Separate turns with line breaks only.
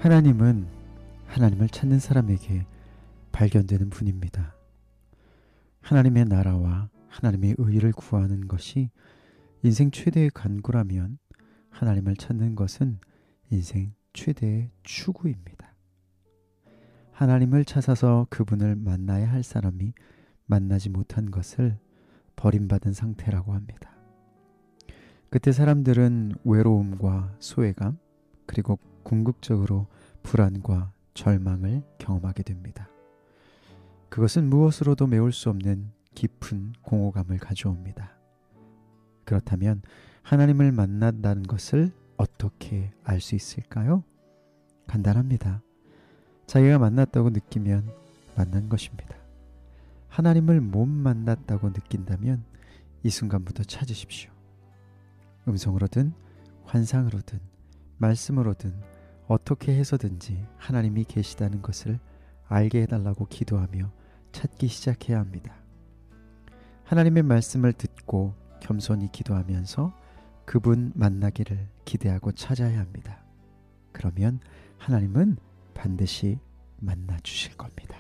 하나님은 하나님을 찾는 사람에게 발견되는 분입니다. 하나님의 나라와 하나님의 의를 구하는 것이 인생 최대의 간구라면 하나님을 찾는 것은 인생 최대의 추구입니다. 하나님을 찾아서 그분을 만나야 할 사람이 만나지 못한 것을 버림받은 상태라고 합니다. 그때 사람들은 외로움과 소외감, 그리고 궁극적으로 불안과 절망을 경험하게 됩니다. 그것은 무엇으로도 메울 수 없는 깊은 공허감을 가져옵니다. 그렇다면 하나님을 만난다는 것을 어떻게 알 수 있을까요? 간단합니다. 자기가 만났다고 느끼면 만난 것입니다. 하나님을 못 만났다고 느낀다면 이 순간부터 찾으십시오. 음성으로든 환상으로든 말씀으로든 어떻게 해서든지 하나님이 계시다는 것을 알게 해달라고 기도하며 찾기 시작해야 합니다. 하나님의 말씀을 듣고 겸손히 기도하면서 그분 만나기를 기대하고 찾아야 합니다. 그러면 하나님은 반드시 만나 주실 겁니다.